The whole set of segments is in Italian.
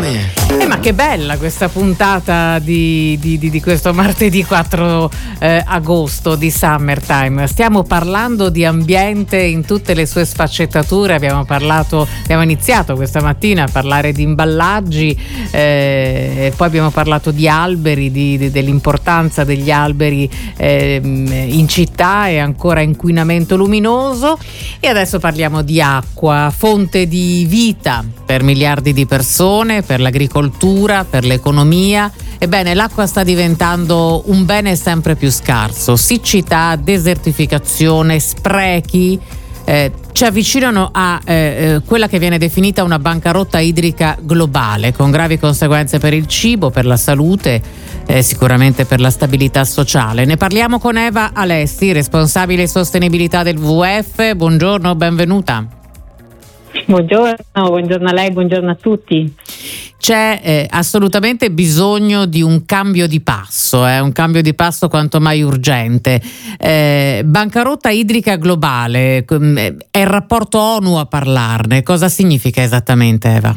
Ma che bella questa puntata di questo martedì 4 agosto di Summertime. Stiamo parlando di ambiente in tutte le sue sfaccettature. Abbiamo iniziato questa mattina a parlare di imballaggi, poi abbiamo parlato di alberi, dell'importanza degli alberi in città e ancora inquinamento luminoso, e adesso parliamo di acqua, fonte di vita per miliardi di persone, per l'agricoltura, per l'economia. Ebbene, l'acqua sta diventando un bene sempre più scarso. Siccità, desertificazione, sprechi ci avvicinano a quella che viene definita una bancarotta idrica globale, con gravi conseguenze per il cibo, per la salute, sicuramente per la stabilità sociale. Ne parliamo con Eva Alessi, responsabile sostenibilità del WWF. Buongiorno, benvenuta. Buongiorno a lei, buongiorno a tutti. C'è assolutamente bisogno di un cambio di passo, un cambio di passo quanto mai urgente. Bancarotta idrica globale, è il rapporto ONU a parlarne. Cosa significa esattamente, Eva?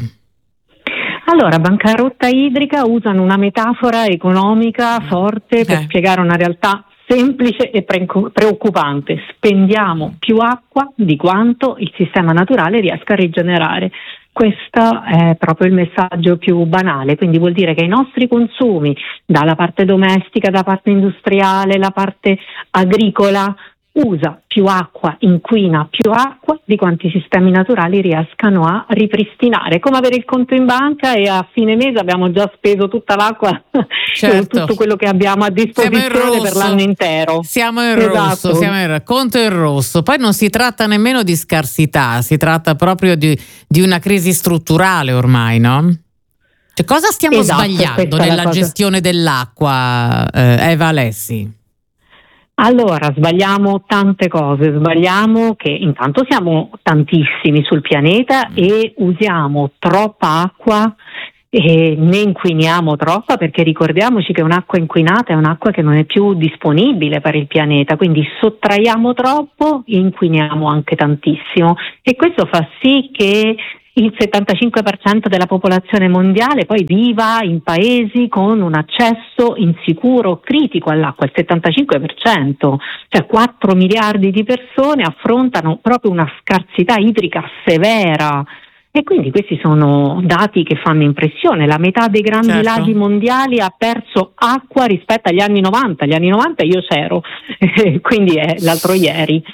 Allora, bancarotta idrica usano una metafora economica forte per spiegare una realtà semplice e preoccupante. Spendiamo più acqua di quanto il sistema naturale riesca a rigenerare. Questo è proprio il messaggio più banale, quindi vuol dire che i nostri consumi, dalla parte domestica, dalla parte industriale, la parte agricola, usa più acqua, inquina più acqua di quanti sistemi naturali riescano a ripristinare. Come avere il conto in banca e a fine mese abbiamo già speso tutta l'acqua, tutto quello che abbiamo a disposizione per l'anno intero. Siamo in rosso, conto in rosso. Poi non si tratta nemmeno di scarsità, si tratta proprio di una crisi strutturale ormai, no? Cioè, cosa stiamo sbagliando nella gestione dell'acqua, Eva Alessi? Allora, sbagliamo tante cose. Sbagliamo che intanto siamo tantissimi sul pianeta e usiamo troppa acqua e ne inquiniamo troppa, perché ricordiamoci che un'acqua inquinata è un'acqua che non è più disponibile per il pianeta, quindi sottraiamo troppo, inquiniamo anche tantissimo, e questo fa sì che il 75% della popolazione mondiale poi viva in paesi con un accesso insicuro, critico all'acqua. Il 75%, cioè 4 miliardi di persone affrontano proprio una scarsità idrica severa. E quindi questi sono dati che fanno impressione. La metà dei grandi laghi mondiali ha perso acqua rispetto agli anni 90. Gli anni 90 io c'ero, quindi è l'altro ieri.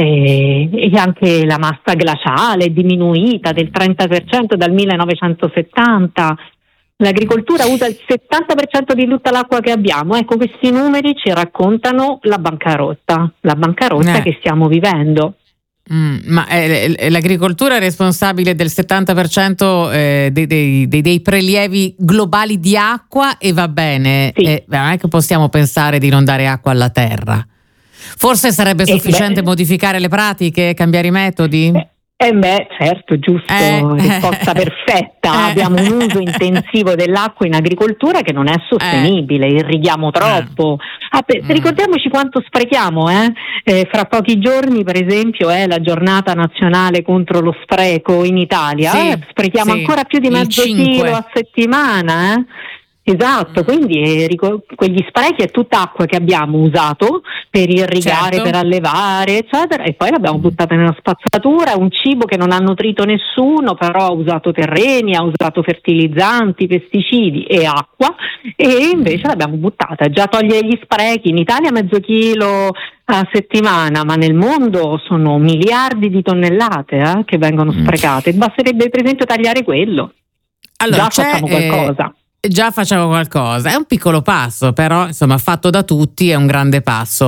E anche la massa glaciale è diminuita del 30% dal 1970. L'agricoltura usa il 70% di tutta l'acqua che abbiamo. Ecco, questi numeri ci raccontano la bancarotta che stiamo vivendo. Ma l'agricoltura è responsabile del 70% dei prelievi globali di acqua, e va bene, non è che possiamo pensare di non dare acqua alla terra. Forse sarebbe sufficiente modificare le pratiche, cambiare i metodi? Certo, giusto, risposta perfetta. Abbiamo un uso intensivo dell'acqua in agricoltura che non è sostenibile, irrighiamo troppo. Ricordiamoci quanto sprechiamo, fra pochi giorni, per esempio, è la giornata nazionale contro lo spreco in Italia. Sprechiamo ancora più di mezzo chilo a settimana, Esatto, quindi quegli sprechi è tutta acqua che abbiamo usato per irrigare, per allevare, eccetera, e poi l'abbiamo buttata nella spazzatura. Un cibo che non ha nutrito nessuno, però ha usato terreni, ha usato fertilizzanti, pesticidi e acqua, e invece l'abbiamo buttata. Già toglie gli sprechi, in Italia mezzo chilo a settimana, ma nel mondo sono miliardi di tonnellate che vengono sprecate. Basterebbe per esempio tagliare quello. Allora, facciamo qualcosa. Già facciamo qualcosa, è un piccolo passo, però insomma fatto da tutti è un grande passo.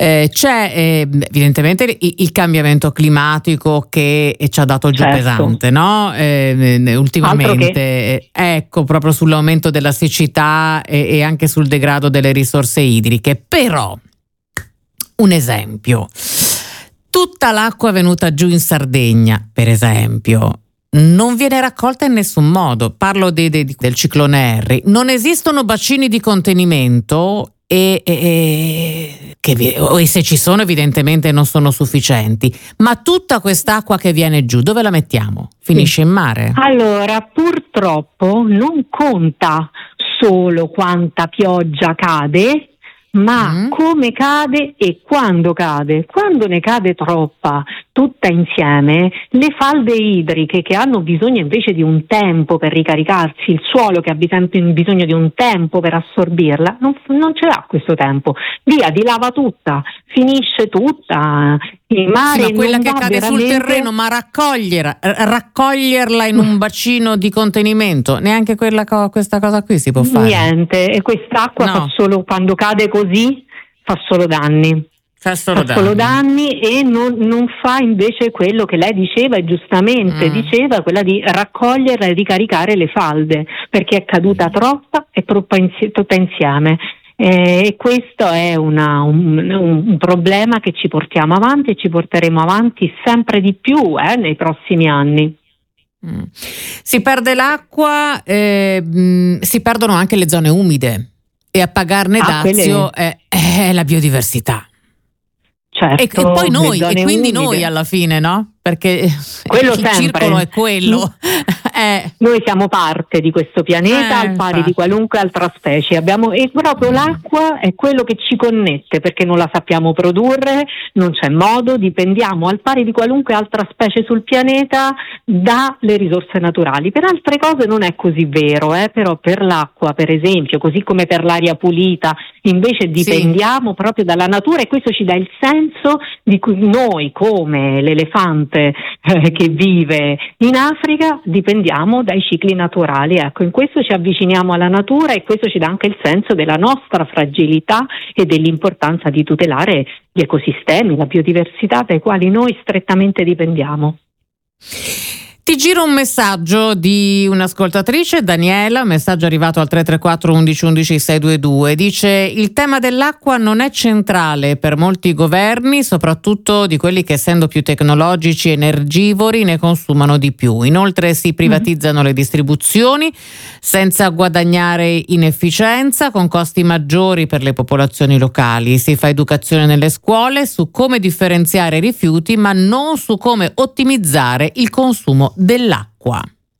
C'è evidentemente il cambiamento climatico che ci ha dato giù pesante, no? Ultimamente, ecco, proprio sull'aumento della siccità e anche sul degrado delle risorse idriche. Però, un esempio, tutta l'acqua venuta giù in Sardegna, per esempio, non viene raccolta in nessun modo. Parlo del ciclone Harry. Non esistono bacini di contenimento e se ci sono evidentemente non sono sufficienti, ma tutta quest'acqua che viene giù dove la mettiamo? Finisce in mare? Allora, purtroppo non conta solo quanta pioggia cade, ma come cade e quando cade. Quando ne cade troppa, tutta insieme, le falde idriche che hanno bisogno invece di un tempo per ricaricarsi, il suolo che ha bisogno di un tempo per assorbirla, non ce l'ha questo tempo. Via, dilava tutta, finisce tutta in mare. Sì, ma quella che cade veramente sul terreno, ma raccoglierla in un bacino di contenimento, neanche questa cosa qui si può fare. Niente, e quest'acqua fa solo, quando cade così, fa solo danni. Fa solo danni e non fa invece quello che lei diceva, e giustamente diceva, quella di raccoglierla e ricaricare le falde, perché è caduta troppa e tutta insieme. E questo è un problema che ci portiamo avanti e ci porteremo avanti sempre di più nei prossimi anni. Si perde l'acqua, si perdono anche le zone umide, e a pagarne dazio è la biodiversità. Certo, e poi noi, e quindi umide. Noi alla fine, no? Perché quello il circolo è quello. Noi siamo parte di questo pianeta al pari di qualunque altra specie. E proprio l'acqua è quello che ci connette, perché non la sappiamo produrre, non c'è modo, dipendiamo al pari di qualunque altra specie sul pianeta dalle risorse naturali. Per altre cose non è così vero, però per l'acqua, per esempio, così come per l'aria pulita, invece dipendiamo proprio dalla natura, e questo ci dà il senso di cui noi, come l'elefante che vive in Africa, dipendiamo dai cicli naturali. Ecco, in questo ci avviciniamo alla natura, e questo ci dà anche il senso della nostra fragilità e dell'importanza di tutelare gli ecosistemi, la biodiversità dai quali noi strettamente dipendiamo. Ti giro un messaggio di un'ascoltatrice, Daniela, messaggio arrivato al 334 11 11 622, dice: il tema dell'acqua non è centrale per molti governi, soprattutto di quelli che, essendo più tecnologici e energivori, ne consumano di più. Inoltre si privatizzano le distribuzioni senza guadagnare in efficienza, con costi maggiori per le popolazioni locali. Si fa educazione nelle scuole su come differenziare i rifiuti, ma non su come ottimizzare il consumo dell'acqua.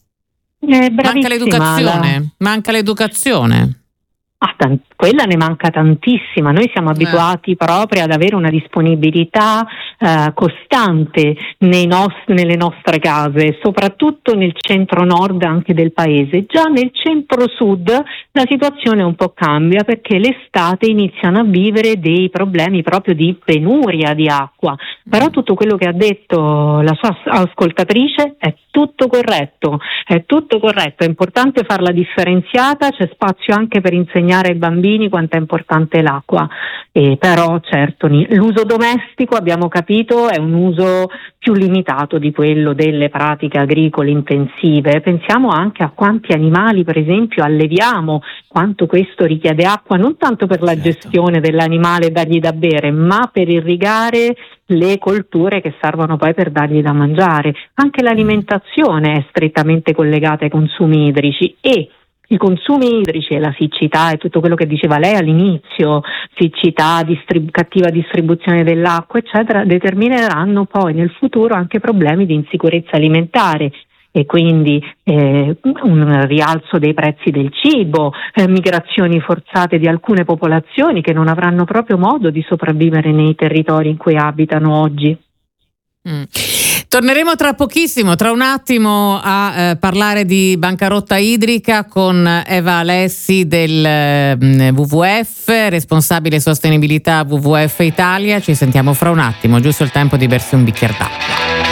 Manca l'educazione. Quella ne manca tantissima. Noi siamo abituati proprio ad avere una disponibilità costante nelle nostre case, soprattutto nel centro-nord anche del paese. Già nel centro-sud la situazione un po' cambia, perché l'estate iniziano a vivere dei problemi proprio di penuria di acqua. Però tutto quello che ha detto la sua ascoltatrice è tutto corretto, è importante farla differenziata, c'è spazio anche per insegnare ai bambini quanto è importante l'acqua, però certo l'uso domestico, abbiamo capito, è un uso più limitato di quello delle pratiche agricole intensive. Pensiamo anche a quanti animali, per esempio, alleviamo, quanto questo richiede acqua, non tanto per la gestione dell'animale, dargli da bere, ma per irrigare le colture che servono poi per dargli da mangiare. Anche l'alimentazione è strettamente collegata ai consumi idrici, e i consumi idrici e la siccità e tutto quello che diceva lei all'inizio, siccità, cattiva distribuzione dell'acqua, eccetera, determineranno poi nel futuro anche problemi di insicurezza alimentare, e quindi un rialzo dei prezzi del cibo, migrazioni forzate di alcune popolazioni che non avranno proprio modo di sopravvivere nei territori in cui abitano oggi. Torneremo tra pochissimo, tra un attimo, a parlare di bancarotta idrica con Eva Alessi del WWF, responsabile sostenibilità WWF Italia. Ci sentiamo fra un attimo, giusto il tempo di bersi un bicchiere d'acqua.